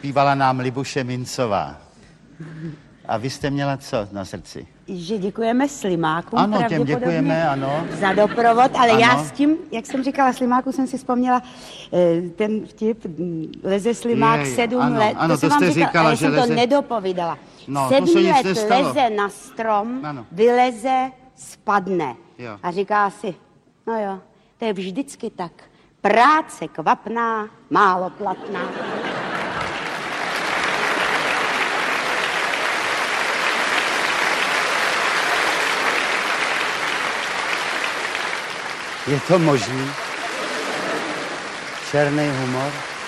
zpívala nám Libuše Mincová. A vy jste měla co na srdci? Že děkujeme Slimákům. Ano, těm děkujeme, ano. Za doprovod, ale ano. Já s tím, jak jsem říkala Slimáku, jsem si vzpomněla ten vtip, leze Slimák 7 let. Ano, to jsem vám říkala, ale že jsem leze... to nedopovídala. No, 7 let leze na strom, ano. vyleze, spadne. Jo. A říká si, no jo, to je vždycky tak. Práce kvapná, málo platná. Je to možný? Černý humor?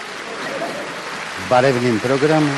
V barevném programu?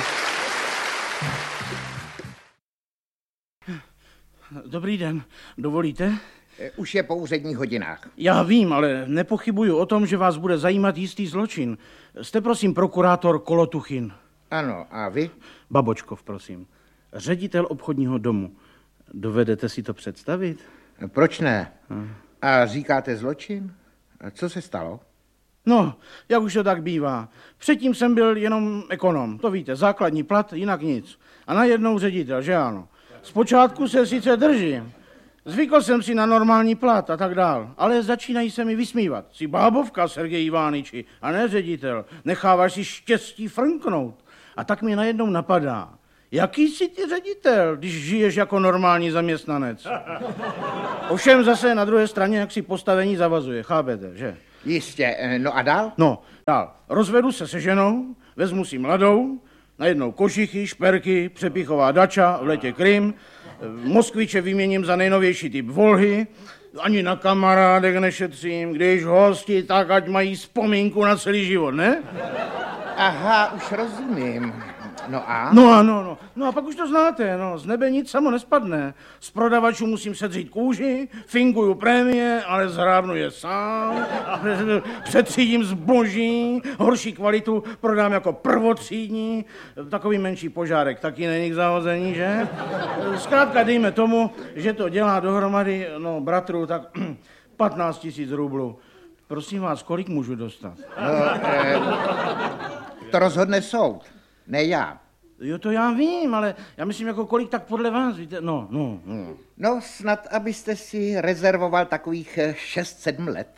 Dobrý den, dovolíte? Už je po úředních hodinách. Já vím, ale nepochybuju o tom, že vás bude zajímat jistý zločin. Jste prosím prokurátor Kolotuchin. Ano, a vy? Babočkov, prosím. Ředitel obchodního domu. Dovedete si to představit? Proč ne? A říkáte zločin? A co se stalo? No, jak už to tak bývá. Předtím jsem byl jenom ekonom, to víte, základní plat, jinak nic. A najednou ředitel, že ano. Zpočátku se sice držím. Zvykl jsem si na normální plat a tak dál, ale začínají se mi vysmívat. Jsi bábovka, Sergej Ivániči, a ne ředitel. Necháváš si štěstí frnknout. A tak mi najednou napadá, jaký jsi ty ředitel, když žiješ jako normální zaměstnanec? Ovšem zase na druhé straně, jak si postavení zavazuje, chápete, že? Jistě, no a dál? No, dál. Rozvedu se ženou, vezmu si mladou, najednou košichy, šperky, přepichová dača, v letě Krym, Moskviče vyměním za nejnovější typ Volhy, ani na kamarádek nešetřím, když hosti, tak ať mají vzpomínku na celý život, ne? Aha, už rozumím. No a? No a pak už to znáte, no, z nebe nic samo nespadne. Z prodavačů musím sedřít kůži, finguju prémie, ale zhrábnu je sám, přetřídím zboží, horší kvalitu prodám jako prvotřídní, takový menší požárek taky není k zahození, že? Zkrátka dejme tomu, že to dělá dohromady, no bratru, tak 15 000 rublů. Prosím vás, kolik můžu dostat? To rozhodne soud. Ne já. Jo, to já vím, ale já myslím, jako kolik tak podle vás, víte, no. No, snad, abyste si rezervoval takových 6-7 let.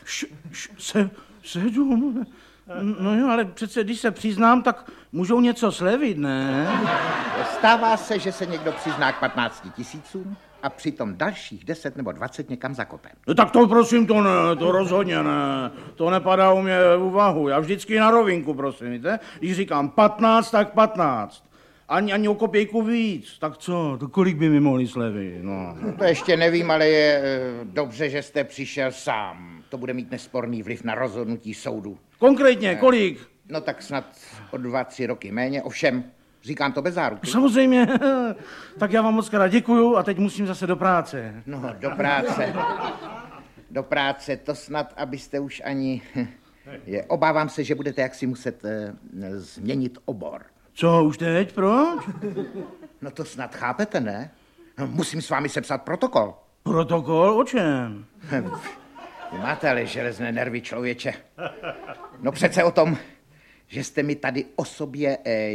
7? No jo, ale přece, když se přiznám, tak můžou něco slevit, ne? Stává se, že se někdo přizná k 15 000 a přitom dalších 10 nebo 20 někam zakope. No tak to prosím, to ne, to rozhodně ne. To nepadá u mě v úvahu. Já vždycky na rovinku, prosím, víte? Když říkám 15, tak 15. Ani o kopějku víc. Tak co, to kolik by mi mohli slevit, no. To ještě nevím, ale je dobře, že jste přišel sám. To bude mít nesporný vliv na rozhodnutí soudu. Konkrétně, kolik? No tak snad o 2-3 roky méně, ovšem, říkám to bez záruky. Samozřejmě, tak já vám moc krát děkuju a teď musím zase do práce. No, do práce. Do práce, to snad, abyste už ani... Obávám se, že budete jaksi muset změnit obor. Co, už teď, proč? No to snad chápete, ne? No, musím s vámi sepsat protokol. Protokol? O čem? Vy máte ale železné nervy, člověče. No přece o tom, že jste mi tady o sobě,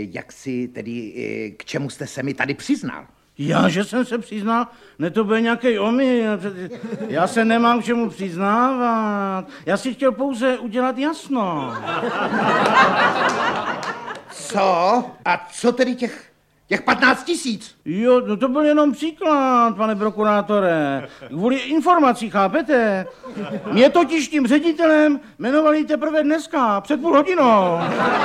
k čemu jste se mi tady přiznal. Já, že jsem se přiznal? Ne, to bude nějaký omyl. Já se nemám k čemu přiznávat. Já si chtěl pouze udělat jasno. Co? A co tedy těch 15 000? Jo, no to byl jenom příklad, pane prokurátore. Kvůli informací, chápete? Mě totiž tím ředitelem jmenovali teprve dneska, před půl hodinou.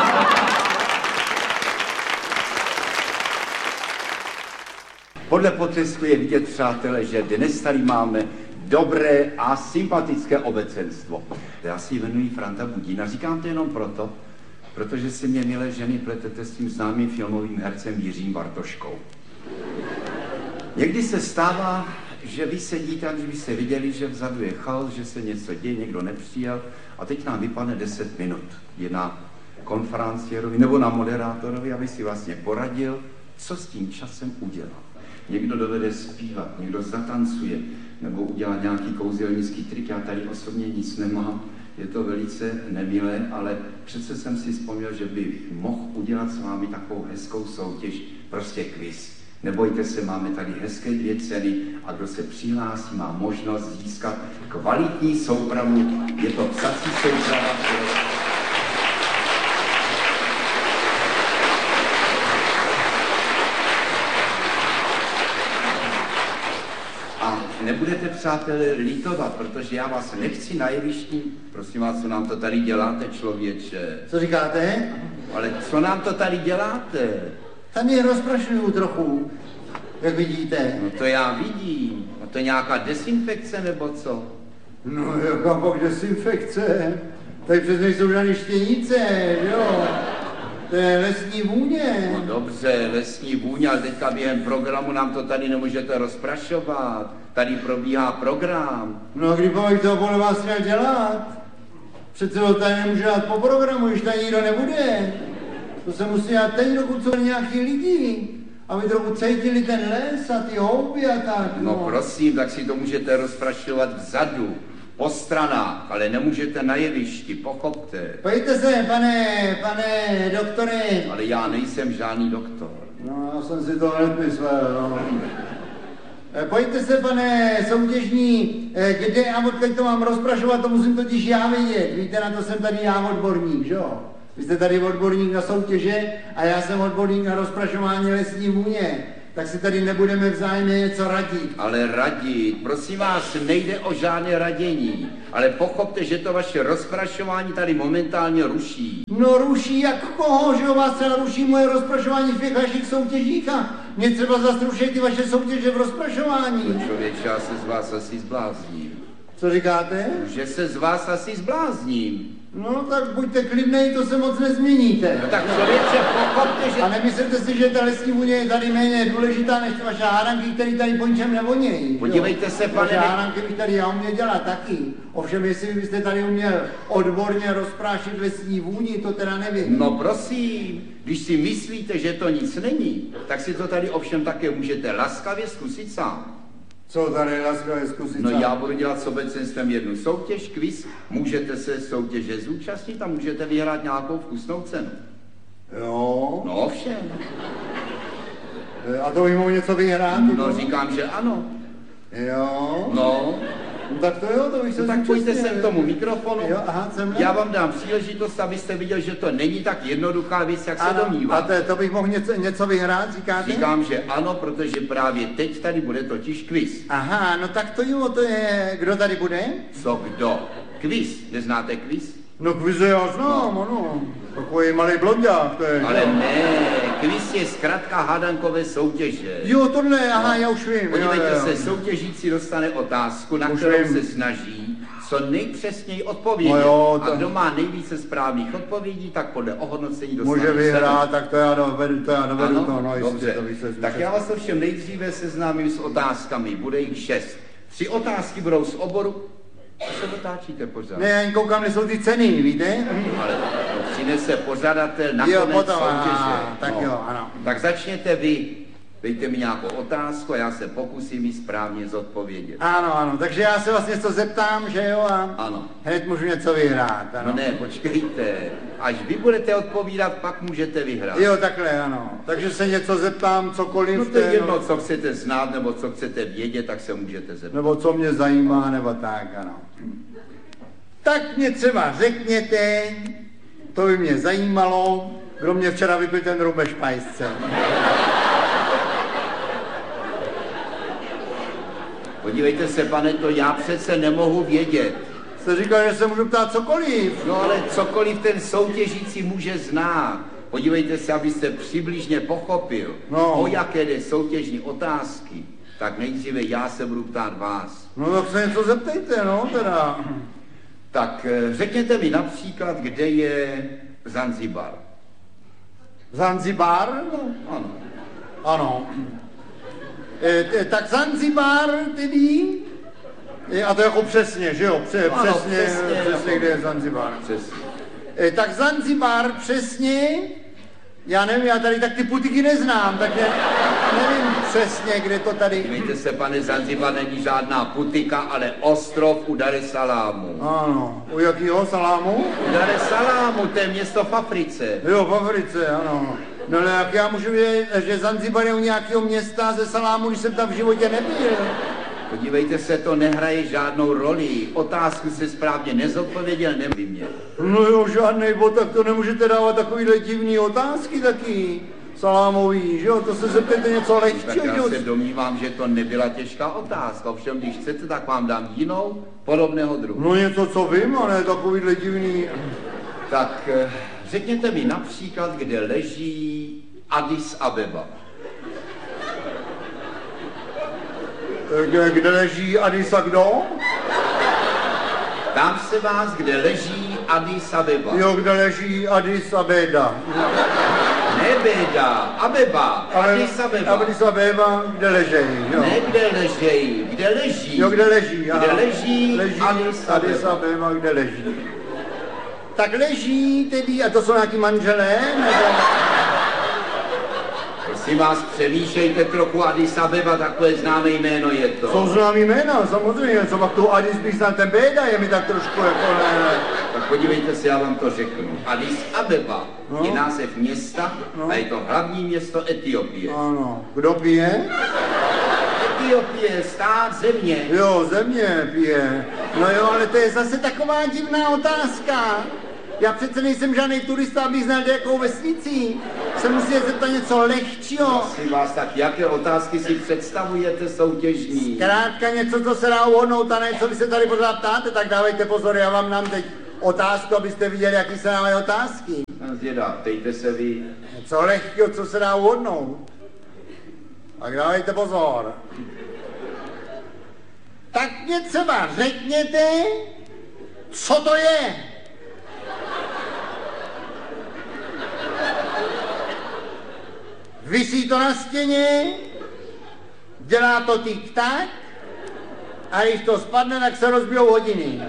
Podle potlesu je vidět, přátelé, že dnes tady máme dobré a sympatické obecenstvo. Já si jmenuji Franta Budín a říkám to jenom proto, protože si mě, milé ženy, pletete s tím známým filmovým hercem Jiřím Bartoškou. Někdy se stává, že vy sedíte, aniž byste viděli, že vzadu je chaos, že se něco děje, někdo nepřijel a teď nám vypadne 10 minut. Je na konferenciérovi nebo na moderátorovi, aby si vlastně poradil, co s tím časem udělal. Někdo dovede zpívat, někdo zatancuje, nebo udělá nějaký kouzelnický trik, já tady osobně nic nemám. je to velice nemilé, ale přece jsem si vzpomněl, že bych mohl udělat s vámi takovou hezkou soutěž, prostě quiz. Nebojte se, máme tady hezké 2 ceny a kdo se přihlásí, má možnost získat kvalitní soupravu. Je to psací souprava, a nebudete, přátelé, litovat, protože já vás nechci na jevišti. Prosím vás, co nám to tady děláte, člověče? Co říkáte? Ale co nám to tady děláte? Tam je rozprašuju trochu, jak vidíte. No to já vidím. No to je nějaká desinfekce nebo co? No jaká pak desinfekce? Tady přes nejsou žádný štěnice, jo? To je lesní vůně. No dobře, lesní vůně, ale teďka během programu nám to tady nemůžete rozprašovat. Tady probíhá program. No a kdy pak to podle vás měl dělat? Přece to tady nemůže dát po programu, když tady nikdo nebude. To se musí dát teď, dokud jsou nějaký lidi, aby trochu cítili ten les a ty houby a tak. No prosím, tak si to můžete rozprašovat vzadu, po stranách, ale nemůžete na jevišti, pochopte. Pojďte se, pane doktore. Ale já nejsem žádný doktor. No, já jsem si to hned myslel, no. Pojďte se, pane soutěžní, kde a odkud to mám rozprašovat, to musím totiž já vědět. Víte, na to jsem tady já odborník, že jo? Vy jste tady odborník na soutěže a já jsem odborník na rozprašování lesní vůně. Tak si tady nebudeme vzájemně něco radit. Ale radit, prosím vás, nejde o žádné radění. Ale pochopte, že to vaše rozprašování tady momentálně ruší. No ruší jak koho, že jo, vás třeba ruší moje rozprašování v těch vašich soutěžích a mě třeba zase ruší ty vaše soutěže v rozprašování. No člověče, já se z vás asi zblázním. Co říkáte? Že se z vás asi zblázním. No tak buďte klidnej, to se moc nezměníte. No tak člověče, pochopte, že... A nemyslete si, že ta lesní vůně je tady méně důležitá než ty vaše hádanky, které tady po ničem nevonějí. Podívejte se, pane... Vaše hádanky bych tady já uměl dělat taky. Ovšem, jestli byste tady uměl odborně rozprášit lesní vůni, to teda nevím. No prosím, když si myslíte, že to nic není, tak si to tady ovšem také můžete laskavě zkusit sám. Co tady laskavě zkusit No sám? já budu dělat s obecenstvem jednu soutěž, quiz, můžete se soutěže zúčastnit a můžete vyhrát nějakou vkusnou cenu. Jo. No ovšem. A to bych mohl něco vyhrát? No říkám, že ano. Jo. No. No tak to jo, to bych se No tak pojďte sem k tomu mikrofonu. Jo, aha, já vám dám příležitost, abyste viděl, že to není tak jednoduchá věc, jak se domnívá. A to bych mohl něco vyhrát, říkáte? Říkám, že ano, protože právě teď tady bude totiž quiz. Aha, no tak to jo, to je... Kdo tady bude? Co kdo? Quiz. Neznáte quiz? No quiz já znám, ano. Takový malý blonďák, to je. Ale ne, quiz je zkrátka hádankové soutěže. Jo, tohle, aha, já už vím. Podívejte jo. se, soutěžící dostane otázku, na Už kterou vím. se snaží co nejpřesněji odpovědět. No jo, to... A kdo má nejvíce správných odpovědí, tak podle ohodnocení dostane Může vyhrát, cenu. tak to já dovedu, Ano, to, no jistě, dobře. to bych se... Tak já vás ovšem nejdříve seznámím s otázkami, bude jich 6. 3 otázky budou z oboru, a se dotáčíte pořád. Ne, já jen koukám, kde jsou ty ceny, víte? Ale to přinese pořadatel na Jo, konec potom, soutěže. tak jo, ano. Tak začněte vy. Dejte mi nějakou otázku a já se pokusím ji správně zodpovědět. Ano, takže já se vás něco zeptám, že jo, a Ano. hned můžu něco vyhrát, ano. No ne, počkejte. Až vy budete odpovídat, pak můžete vyhrát. Jo, takhle, ano. Takže se něco zeptám, cokoliv. No to je jedno, co chcete znát, nebo co chcete vědět, tak se můžete zeptat. Nebo co mě zajímá, nebo tak, ano. Tak mě třeba řekněte, to by mě zajímalo, kdo mě včera vypil ten rum ve špajsce. Podívejte se, pane, to já přece nemohu vědět. Jste říkal, že se můžu ptát cokoliv. No ale cokoliv ten soutěžící může znát. Podívejte se, abyste přibližně pochopil, No. o jaké jde soutěžní otázky. Tak nejdříve já se budu ptát vás. No tak se něco zeptejte, no teda. Tak řekněte mi například, kde je Zanzibar. Zanzibar? No. Ano. Ano. Tak Zanzibar tedy, a to jako přesně, že jo? Ano, Přesně, kde je Zanzibar. Přesně. Tak Zanzibar přesně Já nevím, já tady tak ty putiky neznám, takže nevím přesně, kde to tady... Dívejte se, pane, Zanzibar není žádná putika, ale ostrov u Dar es Salamu. Ano, u jakýho salámu? U Dar es Salamu, to je město v Africe. Jo, v Africe, ano. No ale jak já můžu vědět, že Zanzibar je u nějakého města ze salámu, když jsem tam v životě nebyl? Podívejte se, to nehraje žádnou roli. Otázku se správně nezodpověděl, nevím mě. No jo, žádnej bod, tak to nemůžete dávat takovýhle divný otázky taky. Salámový, že jo, to se zeptejte něco Tak lehčího. já se domnívám, že to nebyla těžká otázka. Ovšem, když chcete, tak vám dám jinou, podobného druhu. No něco, co vím, a ne takovýhle divný... Tak řekněte mi například, kde leží Addis Abeba. Kde leží Addis a kdo? Ptám se vás, kde leží Addis Abeba. Jo, kde leží Addis Abeba. Ne Beda, Abeba, Addis Abeba. Addis Abeba, kde ležejí, jo. Ne kde ležejí, kde leží. Jo, kde leží, aha. Kde leží Addis Abeba, kde leží. Tak leží tedy, a to jsou nějaký manželé, nebo... Prosím vás, přemýšlejte trochu, Addis Abeba, takové známé jméno je to. Jsou známý jména, samozřejmě, co pak tu Addis bych znal, ten Beda je mi tak trošku jako ne. Tak podívejte se, já vám to řeknu. Addis Abeba je název města a je to hlavní město Etiopie. Ano, kdo pije? Etiopie, stát, země. Jo, země pije. No jo, ale to je zase taková divná otázka. Já přece nejsem žádný turista, abych znal nějakou vesnici. Se musí zeptat něco lehčího. Prosím vás, tak jaké otázky si představujete soutěžní? Zkrátka něco, co se dá uhodnout, a ne co vy se tady pořád ptáte, tak dávejte pozor, já vám dám teď otázku, abyste viděli, jaký se dávají otázky. Zvědá, ptejte se vy. Něco lehkého, co se dá uhodnout. Tak dávejte pozor. Tak mě třeba řekněte, co to je? Visí to na stěně, dělá to tik-tak a když to spadne, tak se rozbijou hodiny.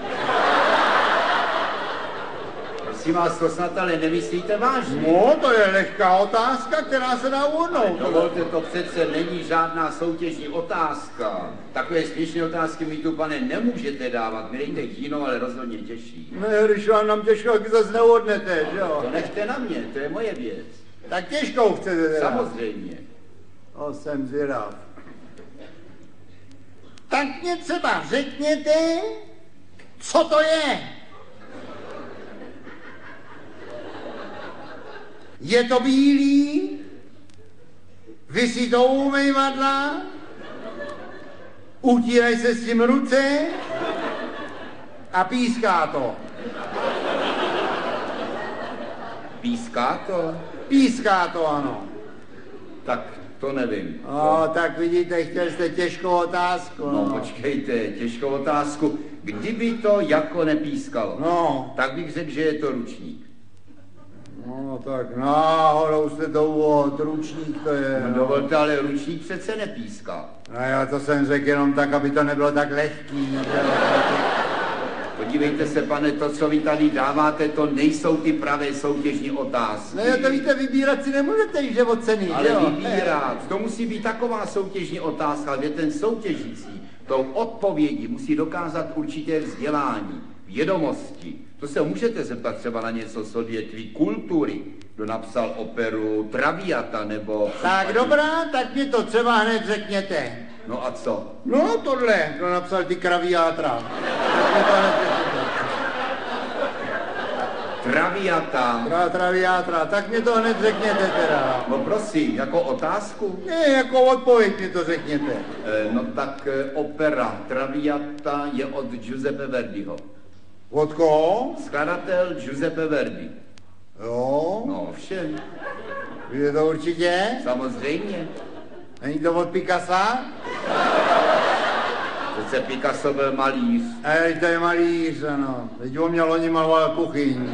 Prosím vás, to snad ale nemyslíte vážně. No, to je lehká otázka, která se dá uhodnout. Dovolte, to přece není žádná soutěžní otázka. Takové směšné otázky mi tu, pane, nemůžete dávat. Mi dejte jinou, ale rozhodně těžší. No, když vám nám těžko, tak zase neuhodnete, že jo? To nechte na mě, to je moje věc. Tak těžkou chcete teda. Samozřejmě. No, jsem zvědav. Tak mě třeba řekněte, co to je? Je to bílý, visí to u umývadla, utírají se s tím ruce a píská to. Píská to? Píská to, ano. Tak to nevím. No, tak vidíte, chtěl jste těžkou otázku. No počkejte, těžkou otázku. Kdyby to jako nepískalo, No. tak bych řekl, že je to ručník. No, tak náhodou jste to uvod, ručník to je. No, dovolte, ale ručník přece nepíská. No já to jsem řekl jenom tak, aby to nebylo tak lehký. Podívejte se, pane, to, co vy tady dáváte, to nejsou ty pravé soutěžní otázky. No já to víte, vybírat si nemůžete, když je od ceny, Ale jo? vybírat, to musí být taková soutěžní otázka, kde ten soutěžící tou odpovědí musí dokázat určité vzdělání, vědomosti. To se můžete zeptat třeba na něco z odvětví kultury, kdo napsal operu Traviata nebo... Tak dobrá, tak mě to třeba hned řekněte. No a co? No tohle, kdo napsal ty kraviátra. Tak mě to hned řekněte. Traviata. Traviátra, tak mě to hned řekněte teda. No prosím, jako otázku? Ne, jako odpověď mě to řekněte. No tak opera Traviata je od Giuseppe Verdiho. Od koho? Skladatel Giuseppe Verdi. Jo, No ovšem, je to určitě? samozřejmě. Není to od Picassa? Přece Picasso byl malíř. Ej, to je malíř, ano. Teď on měl loni maloval kuchyň.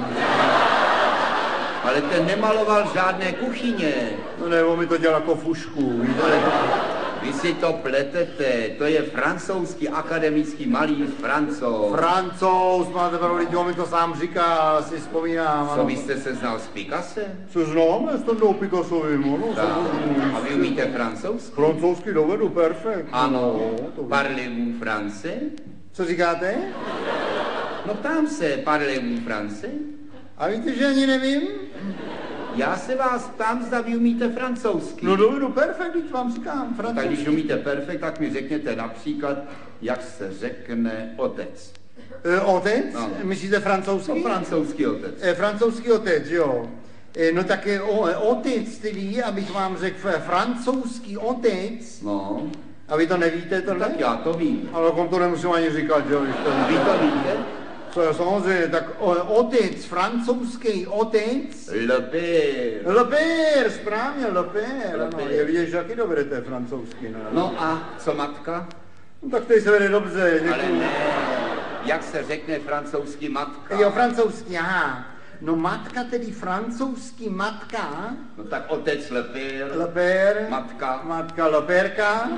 Ale ten nemaloval žádné kuchyně. No ne, on mi to dělal jako fušku, víte? Vy si to pletete, to je francouzský akademický malíř Francouz. Francouz, máte pravdu, lidi, on mi to sám říká, si vzpomínám. Co vy jste se znal s Picassem? Co znám, s Tondou Picassovým, no. A vy umíte francouzsky? Francouzsky dovedu, perfekt. Ano, parlez-vous français? Co říkáte? No ptám se, parlez-vous français? A víte, že ani nevím? Já se vás ptám, zda vy umíte francouzsky. No dovedu, perfekt, když vám říkám, Tak francouzsky. když umíte perfekt, tak mi řekněte například, jak se řekne otec. Otec? No. Myslíte francouzský? No, francouzský otec. Francouzský otec, jo. No tak otec tedy, abych vám řekl francouzský otec. No, A vy to nevíte tohle? tak já to vím. Ale kom to nemusím ani říkat, jo. Když to Vy to víte? Co je samozřejmě, tak otec, francouzský otec. Le père. Le père, správně, le père. Le Ano, père. je vidět, že taky dovedete francouzsky, ne? No a co matka? No, tak teď se vede dobře, Ale děkuji. ne, jak se řekne francouzsky matka? Jo, francouzský, aha. No matka tedy francouzský matka, No tak otec le père, le père, matka matka le pérka,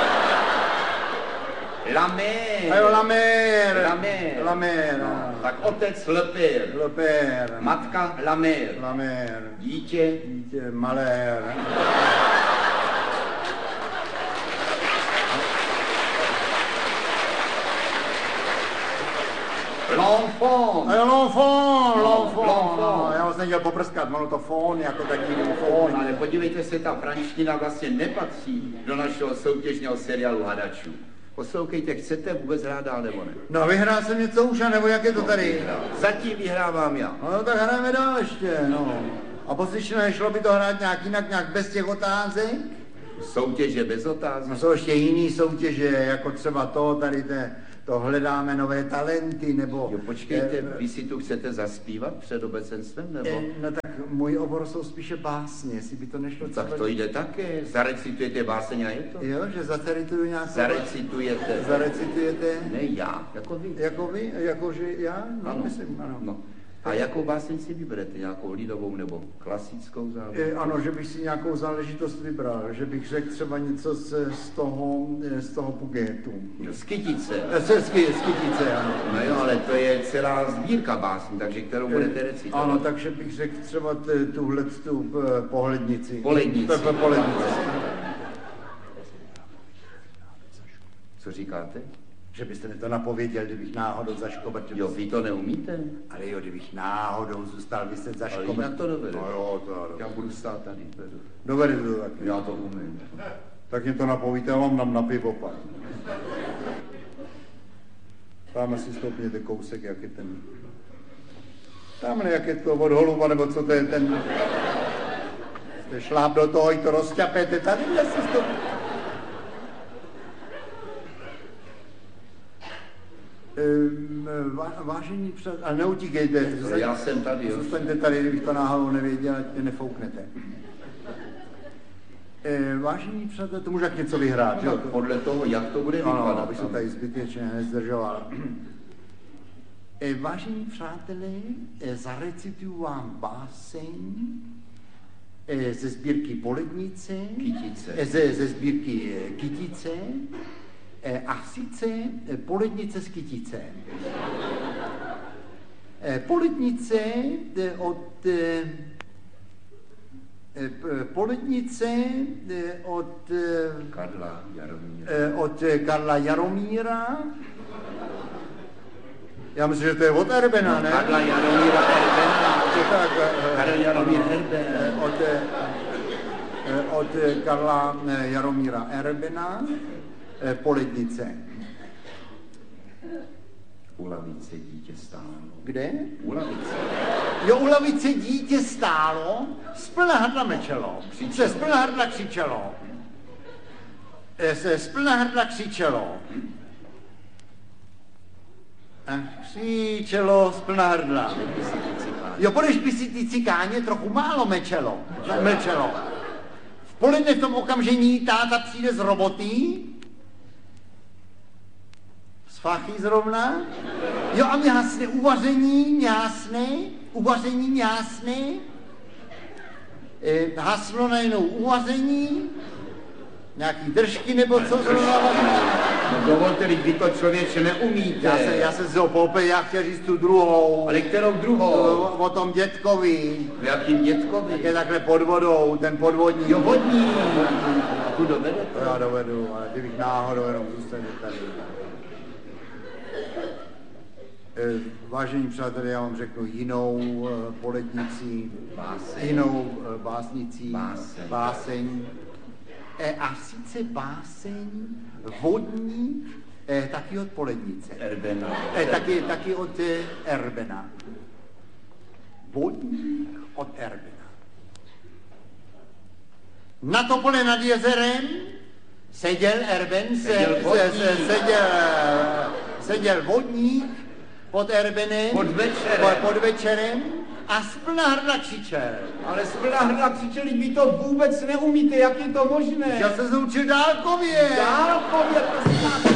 la mère. a jo la mère, La mère. la mère, No, tak otec le père, le père, matka la mère, la mère, dítě. dítě malér. L'enfant. A jo, l'enfant, L'enfant. no, já vás nedělal poprskat, ono to fón, jako taky On, ale podívejte se, ta franština vlastně nepatří do našeho soutěžního seriálu hadačů. Poslouchejte, chcete vůbec hrát dál nebo ne? No vyhrál jsem něco už, nebo jak je to tady? Zatím vyhrávám já. No tak hrajeme dál ještě, no. A poslyšně, nešlo by to hrát nějak jinak, nějak bez těch otázek? Soutěže bez otázek. No jsou ještě jiný soutěže, jako třeba to, tady to hledáme nové talenty, nebo... Jo, počkejte, vy si tu chcete zaspívat před obecenstvem, nebo? No tak můj obor jsou spíše básně, jestli by to nešlo... Tak to jde také. Zarecitujete báseň a je to? Jo, že zacerituju nějakou... Zarecitujete. Zarecitujete? Ne já, jako vy. Jako vy? Jakože já? No, Ano. myslím, ano. No. A jakou báseň si vyberete? Nějakou lidovou nebo klasickou záležitost? Ano, že bych si nějakou záležitost vybral, že bych řekl třeba něco z toho Pugetu. Z Kytice. Z Kytice, ano. No jo, ale to je celá sbírka básní, takže kterou budete recitovat? Ano, takže bych řekl třeba tuhle pohlednici. Polednici. Polednici. Co říkáte? Že byste mi to napověděl, kdybych náhodou zaškobat. Jo, vy to neumíte? Ale jo, kdybych náhodou zůstal vyset Ale zaškobat. jinak to dovede. No jo, to já dovedu. Já budu stát tady. Dovede to tak. Já to umím. Tak mě to napovíte, já vám dám na pivo pak. Tamhle si stoupněte kousek, jak je ten... Tamhle, jak je to od holuba, nebo co to je ten... Jste šláp do toho, i to rozťapete, tady si stoupněte. Vážení přátelé, ale neutíkejte. Já jsem tady, jo. Zůstaňte tady, kdybych to náhodou nevěděl, ať mě nefouknete. Vážení přátelé, to můžu jak něco vyhrát, jo? Podle toho, jak to bude No, vypadat. abych se tady zbytečně nezdržoval. Vážení přátelé, zarecituju vám báseň ze sbírky Polednice, Kytice. ze sbírky Kytice, a sice Polednice z Kytice. Polednice od Karla Jaromíra. od Karla Jaromíra. Já myslím, že to je od Erbena, ne? Karla Jaromíra Erbena. Tak, Karel Jaromír Erbena. od Karla Jaromíra Erbena, Polednice. U lavice dítě stálo. Kde? U lavice. Jo, u lavice dítě stálo, z plná hrdla mečelo, z plná hrdla křičelo. Z plná hrdla křičelo. Křičelo z plná hrdla. Jo, budeš by si ty cikáně trochu málo mlčelo. V poledne v tom okamžení táta přijde z roboty, z fachy zrovna, jo a mě hasne uvaření, mě hasne, haslo najednou uvaření, Nějaký držky nebo co zrovna vaří? No dovolte, vy to člověče neumíte. Já se z popej, já chtěl říct tu druhou. Ale kterou druhou? O tom dětkovi. V jakým dětkovi? Jak je takhle pod vodou, ten podvodník. Jo, vodní. A tu dovedete? To já dovedu, ale kdybych náhodou jenom zůstal tady. Vážení přátelé, já vám řeknu jinou polednici, jinou básnicí, báseň. A sice báseň vodní, taky od Polednice. Erbena. Taky od Erbena. Vodník od Erbena. Na topole nad jezerem seděl Erben, seděl vodník pod Erbenem, pod večerem a splná hrdla křičel. Ale splná hrdla křičeli, vy to vůbec neumíte, jak je to možné? Já se zaučil dálkově. Dálkově, prosím vás.